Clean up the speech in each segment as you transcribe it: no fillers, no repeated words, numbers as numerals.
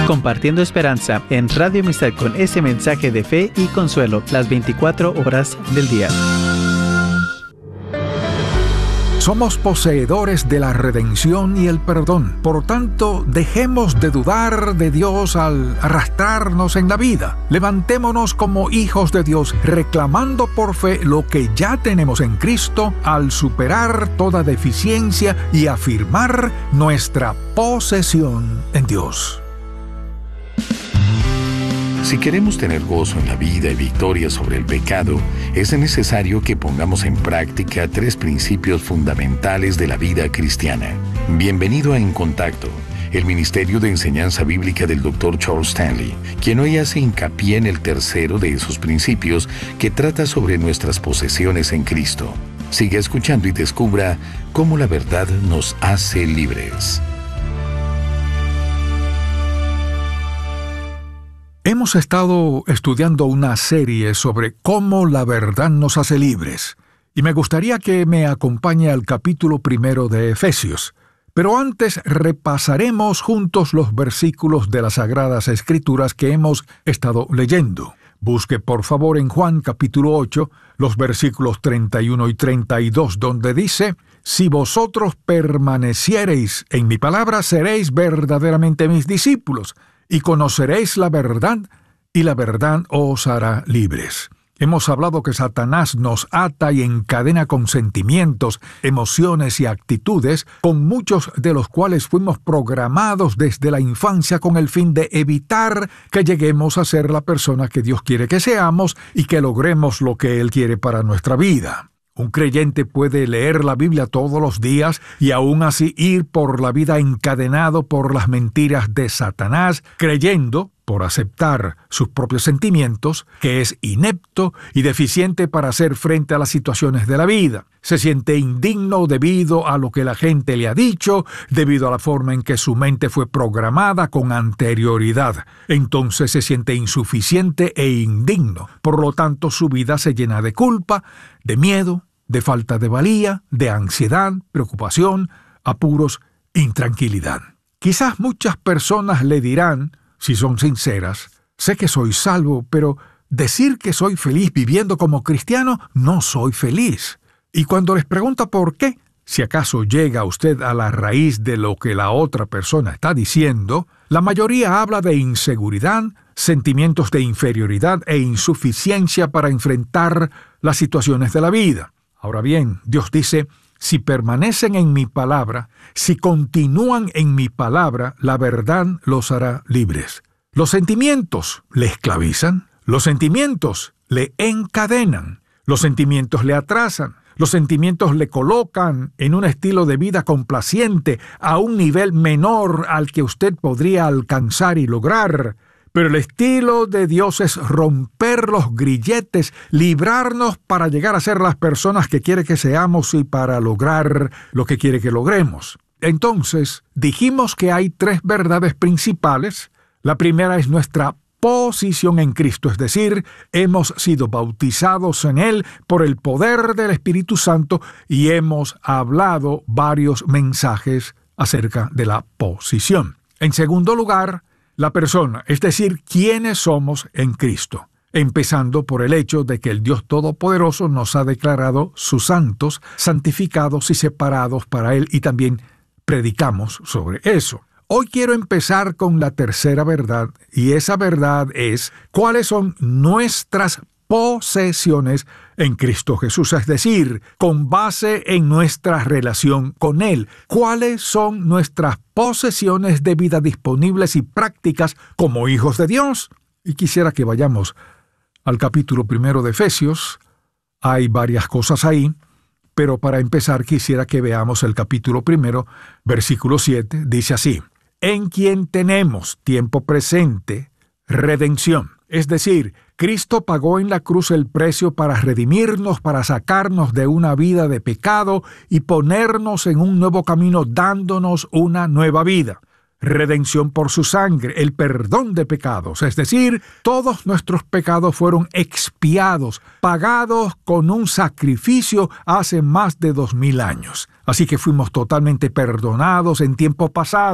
Compartiendo esperanza en Radio Amistad con ese mensaje de fe y consuelo las 24 horas del día. Somos poseedores de la redención y el perdón. Por tanto, dejemos de dudar de Dios al arrastrarnos en la vida. Levantémonos como hijos de Dios, reclamando por fe lo que ya tenemos en Cristo al superar toda deficiencia y afirmar nuestra posesión en Dios. Si queremos tener gozo en la vida y victoria sobre el pecado, es necesario que pongamos en práctica 3 principios fundamentales de la vida cristiana. Bienvenido a En Contacto, el Ministerio de Enseñanza Bíblica del Dr. Charles Stanley, quien hoy hace hincapié en el tercero de esos principios que trata sobre nuestras posesiones en Cristo. Siga escuchando y descubra cómo la verdad nos hace libres. Hemos estado estudiando una serie sobre cómo la verdad nos hace libres, y me gustaría que me acompañe al capítulo 1 de Efesios. Pero antes repasaremos juntos los versículos de las Sagradas Escrituras que hemos estado leyendo. Busque por favor en Juan capítulo 8, los versículos 31 y 32, donde dice: «Si vosotros permaneciereis en mi palabra, seréis verdaderamente mis discípulos, y conoceréis la verdad, y la verdad os hará libres». Hemos hablado que Satanás nos ata y encadena con sentimientos, emociones y actitudes, con muchos de los cuales fuimos programados desde la infancia con el fin de evitar que lleguemos a ser la persona que Dios quiere que seamos y que logremos lo que Él quiere para nuestra vida. Un creyente puede leer la Biblia todos los días y aún así ir por la vida encadenado por las mentiras de Satanás, creyendo, por aceptar sus propios sentimientos, que es inepto y deficiente para hacer frente a las situaciones de la vida. Se siente indigno debido a lo que la gente le ha dicho, debido a la forma en que su mente fue programada con anterioridad. Entonces se siente insuficiente e indigno. Por lo tanto, su vida se llena de culpa, de miedo, de falta de valía, de ansiedad, preocupación, apuros, intranquilidad. Quizás muchas personas le dirán, si son sinceras: sé que soy salvo, pero decir que soy feliz viviendo como cristiano, no soy feliz. Y cuando les pregunta por qué, si acaso llega usted a la raíz de lo que la otra persona está diciendo, la mayoría habla de inseguridad, sentimientos de inferioridad e insuficiencia para enfrentar las situaciones de la vida. Ahora bien, Dios dice: si permanecen en mi palabra, si continúan en mi palabra, la verdad los hará libres. Los sentimientos le esclavizan, los sentimientos le encadenan, los sentimientos le atrasan, los sentimientos le colocan en un estilo de vida complaciente a un nivel menor al que usted podría alcanzar y lograr. Pero el estilo de Dios es romper los grilletes, librarnos para llegar a ser las personas que quiere que seamos y para lograr lo que quiere que logremos. Entonces, dijimos que hay 3 verdades principales. La primera es nuestra posición en Cristo, es decir, hemos sido bautizados en Él por el poder del Espíritu Santo y hemos hablado varios mensajes acerca de la posición. En segundo lugar, la persona, es decir, quiénes somos en Cristo, empezando por el hecho de que el Dios Todopoderoso nos ha declarado sus santos, santificados y separados para Él, y también predicamos sobre eso. Hoy quiero empezar con la tercera verdad, y esa verdad es cuáles son nuestras posesiones en Cristo Jesús, es decir, con base en nuestra relación con Él. ¿Cuáles son nuestras posesiones de vida disponibles y prácticas como hijos de Dios? Y quisiera que vayamos al capítulo 1 de Efesios. Hay varias cosas ahí, pero para empezar quisiera que veamos el capítulo 1, versículo 7. Dice así: en quien tenemos tiempo presente redención. Es decir, Cristo pagó en la cruz el precio para redimirnos, para sacarnos de una vida de pecado y ponernos en un nuevo camino, dándonos una nueva vida. Redención por su sangre, el perdón de pecados, es decir, todos nuestros pecados fueron expiados, pagados con un sacrificio hace más de 2000 años. Así que fuimos totalmente perdonados en tiempo pasado.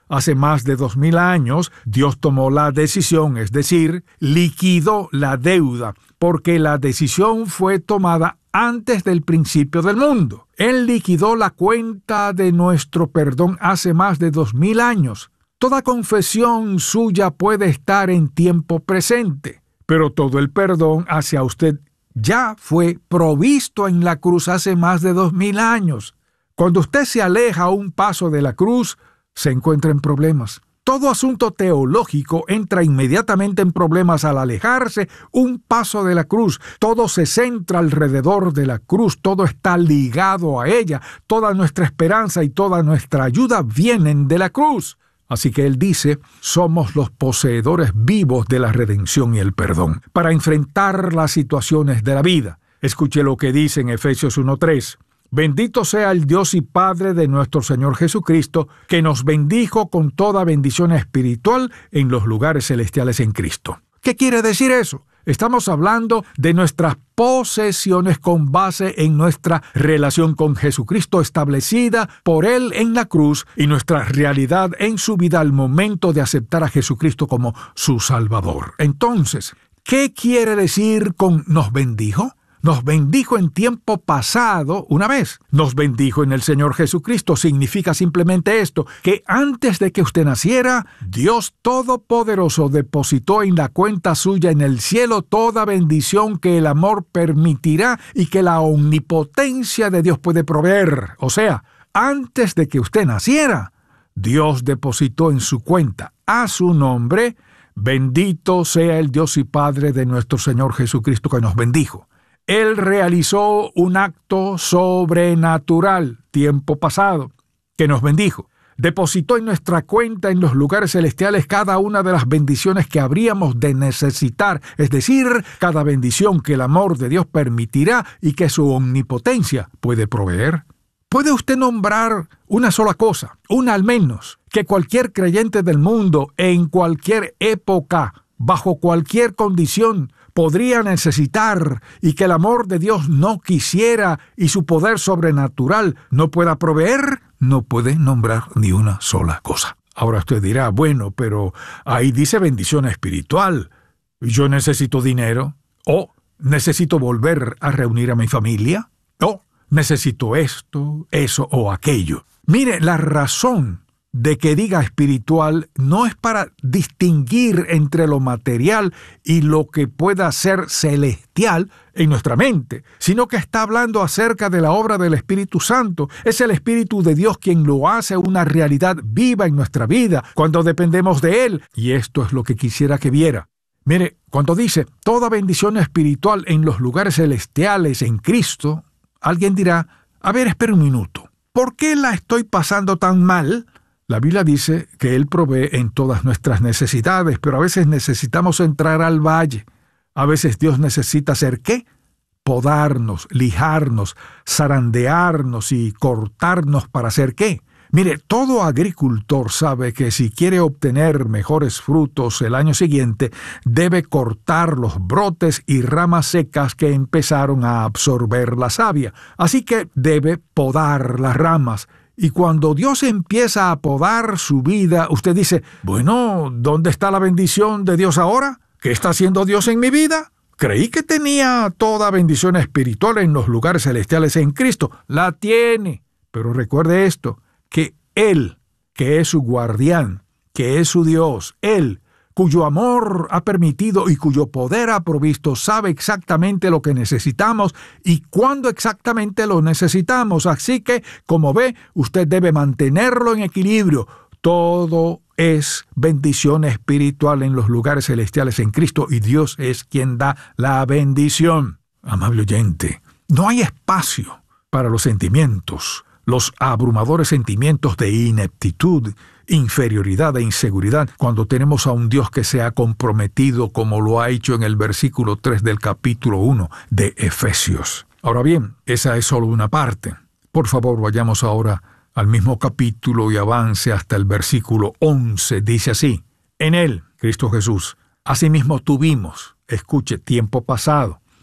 Hace más de 2000 años, Dios tomó la decisión, es decir, liquidó la deuda, porque la decisión fue tomada antes del principio del mundo. Él liquidó la cuenta de nuestro perdón hace más de 2000 años. Toda confesión suya puede estar en tiempo presente, pero todo el perdón hacia usted ya fue provisto en la cruz hace más de 2000 años. Cuando usted se aleja un paso de la cruz, se encuentra en problemas. Todo asunto teológico entra inmediatamente en problemas al alejarse un paso de la cruz. Todo se centra alrededor de la cruz, todo está ligado a ella. Toda nuestra esperanza y toda nuestra ayuda vienen de la cruz. Así que él dice, somos los poseedores vivos de la redención y el perdón, para enfrentar las situaciones de la vida. Escuche lo que dice en Efesios 1:3. Bendito sea el Dios y Padre de nuestro Señor Jesucristo, que nos bendijo con toda bendición espiritual en los lugares celestiales en Cristo. ¿Qué quiere decir eso? Estamos hablando de nuestras posesiones con base en nuestra relación con Jesucristo establecida por Él en la cruz y nuestra realidad en su vida al momento de aceptar a Jesucristo como su Salvador. Entonces, ¿qué quiere decir con nos bendijo? Nos bendijo en tiempo pasado una vez. Nos bendijo en el Señor Jesucristo. Significa simplemente esto, que antes de que usted naciera, Dios Todopoderoso depositó en la cuenta suya en el cielo toda bendición que el amor permitirá y que la omnipotencia de Dios puede proveer. O sea, antes de que usted naciera, Dios depositó en su cuenta a su nombre, bendito sea el Dios y Padre de nuestro Señor Jesucristo que nos bendijo. Él realizó un acto sobrenatural, tiempo pasado, que nos bendijo. Depositó en nuestra cuenta en los lugares celestiales cada una de las bendiciones que habríamos de necesitar, es decir, cada bendición que el amor de Dios permitirá y que su omnipotencia puede proveer. ¿Puede usted nombrar una sola cosa, una al menos, que cualquier creyente del mundo, en cualquier época, bajo cualquier condición, podría necesitar y que el amor de Dios no quisiera y su poder sobrenatural no pueda proveer? No puede nombrar ni una sola cosa. Ahora usted dirá, bueno, pero ahí dice bendición espiritual. ¿Yo necesito dinero? ¿O necesito volver a reunir a mi familia? ¿O necesito esto, eso o aquello? Mire, la razón de que diga espiritual no es para distinguir entre lo material y lo que pueda ser celestial en nuestra mente, sino que está hablando acerca de la obra del Espíritu Santo. Es el Espíritu de Dios quien lo hace una realidad viva en nuestra vida cuando dependemos de Él. Y esto es lo que quisiera que viera. Mire, cuando dice toda bendición espiritual en los lugares celestiales en Cristo, alguien dirá, a ver, espera un minuto, ¿por qué la estoy pasando tan mal? La Biblia dice que Él provee en todas nuestras necesidades, pero a veces necesitamos entrar al valle. A veces Dios necesita hacer ¿qué? Podarnos, lijarnos, zarandearnos y cortarnos para hacer ¿qué? Mire, todo agricultor sabe que si quiere obtener mejores frutos el año siguiente, debe cortar los brotes y ramas secas que empezaron a absorber la savia. Así que debe podar las ramas. Y cuando Dios empieza a podar su vida, usted dice, bueno, ¿dónde está la bendición de Dios ahora? ¿Qué está haciendo Dios en mi vida? Creí que tenía toda bendición espiritual en los lugares celestiales en Cristo. La tiene. Pero recuerde esto, que Él, que es su guardián, que es su Dios, Él, cuyo amor ha permitido y cuyo poder ha provisto, sabe exactamente lo que necesitamos y cuándo exactamente lo necesitamos. Así que, como ve, usted debe mantenerlo en equilibrio. Todo es bendición espiritual en los lugares celestiales en Cristo y Dios es quien da la bendición. Amable oyente, no hay espacio para los sentimientos, los abrumadores sentimientos de ineptitud, inferioridad e inseguridad cuando tenemos a un Dios que se ha comprometido como lo ha hecho en el versículo 3 del capítulo 1 de Efesios. Ahora bien, esa es solo una parte. Por favor, vayamos ahora al mismo capítulo y avance hasta el versículo 11. Dice así, en Él, Cristo Jesús, asimismo tuvimos, escuche, tiempo pasado,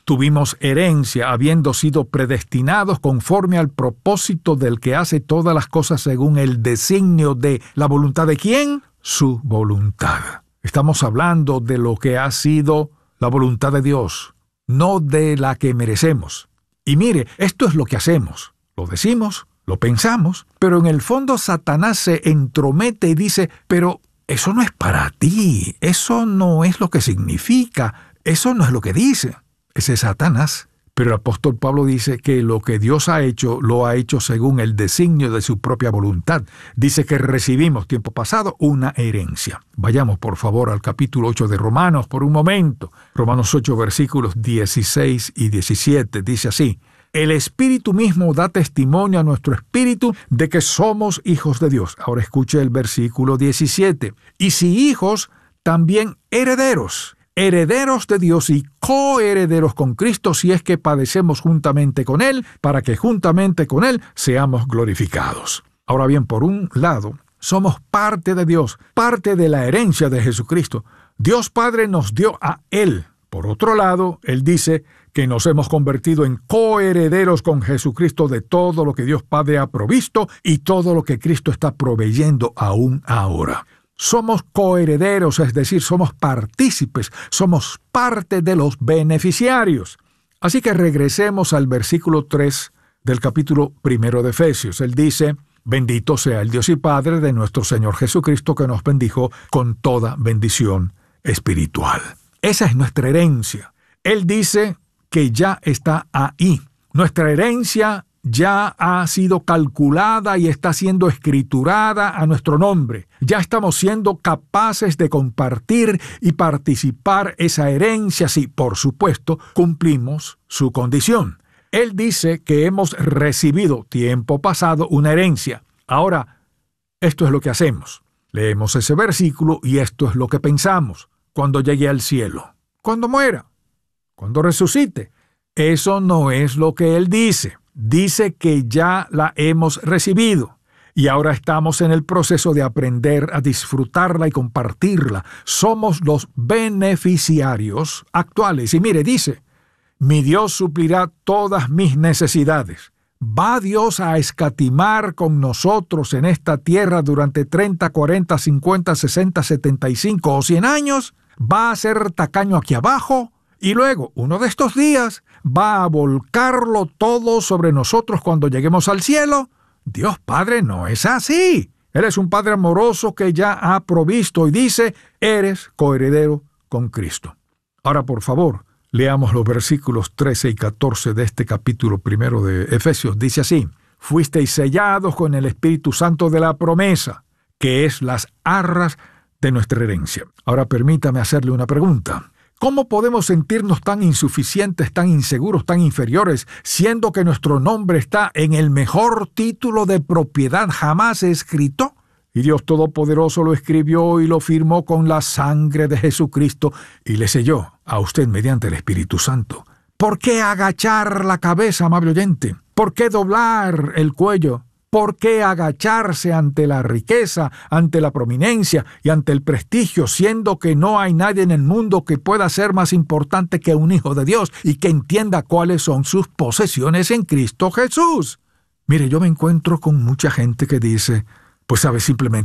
Tuvimos herencia, habiendo sido predestinados conforme al propósito del que hace todas las cosas según el designio de la voluntad de ¿quién? Su voluntad. Estamos hablando de lo que ha sido la voluntad de Dios, no de la que merecemos. Y mire, esto es lo que hacemos. Lo decimos, lo pensamos, pero en el fondo Satanás se entromete y dice, pero eso no es para ti, eso no es lo que significa, eso no es lo que dice. Ese es Satanás. Pero el apóstol Pablo dice que lo que Dios ha hecho, lo ha hecho según el designio de su propia voluntad. Dice que recibimos, tiempo pasado, una herencia. Vayamos, por favor, al capítulo 8 de Romanos por un momento. Romanos 8, versículos 16 y 17, dice así: el Espíritu mismo da testimonio a nuestro espíritu de que somos hijos de Dios. Ahora escuche el versículo 17. Y si hijos, también herederos. Herederos de Dios y coherederos con Cristo, si es que padecemos juntamente con Él, para que juntamente con Él seamos glorificados. Ahora bien, por un lado, somos parte de Dios, parte de la herencia de Jesucristo. Dios Padre nos dio a Él. Por otro lado, Él dice que nos hemos convertido en coherederos con Jesucristo de todo lo que Dios Padre ha provisto y todo lo que Cristo está proveyendo aún ahora. Somos coherederos, es decir, somos partícipes, somos parte de los beneficiarios. Así que regresemos al versículo 3 del capítulo 1 de Efesios. Él dice: bendito sea el Dios y Padre de nuestro Señor Jesucristo, que nos bendijo con toda bendición espiritual. Esa es nuestra herencia. Él dice que ya está ahí. Nuestra herencia ya ha sido calculada y está siendo escriturada a nuestro nombre. Ya estamos siendo capaces de compartir y participar esa herencia si, por supuesto, cumplimos su condición. Él dice que hemos recibido, tiempo pasado, una herencia. Ahora, esto es lo que hacemos. Leemos ese versículo y esto es lo que pensamos cuando llegue al cielo, cuando muera, cuando resucite. Eso no es lo que Él dice. Dice que ya la hemos recibido y ahora estamos en el proceso de aprender a disfrutarla y compartirla. Somos los beneficiarios actuales. Y mire, dice: mi Dios suplirá todas mis necesidades. ¿Va Dios a escatimar con nosotros en esta tierra durante 30, 40, 50, 60, 75 o 100 años? ¿Va a ser tacaño aquí abajo? Y luego, uno de estos días, ¿va a volcarlo todo sobre nosotros cuando lleguemos al cielo? Dios Padre no es así. Él es un Padre amoroso que ya ha provisto y dice: eres coheredero con Cristo. Ahora, por favor, leamos los versículos 13 y 14 de este capítulo 1 de Efesios. Dice así: fuisteis sellados con el Espíritu Santo de la promesa, que es las arras de nuestra herencia. Ahora permítame hacerle una pregunta. ¿Cómo podemos sentirnos tan insuficientes, tan inseguros, tan inferiores, siendo que nuestro nombre está en el mejor título de propiedad jamás escrito? Y Dios Todopoderoso lo escribió y lo firmó con la sangre de Jesucristo y le selló a usted mediante el Espíritu Santo. ¿Por qué agachar la cabeza, amable oyente? ¿Por qué doblar el cuello? ¿Por qué agacharse ante la riqueza, ante la prominencia y ante el prestigio, siendo que no hay nadie en el mundo que pueda ser más importante que un hijo de Dios y que entienda cuáles son sus posesiones en Cristo Jesús? Mire, yo me encuentro con mucha gente que dice: pues sabe, simplemente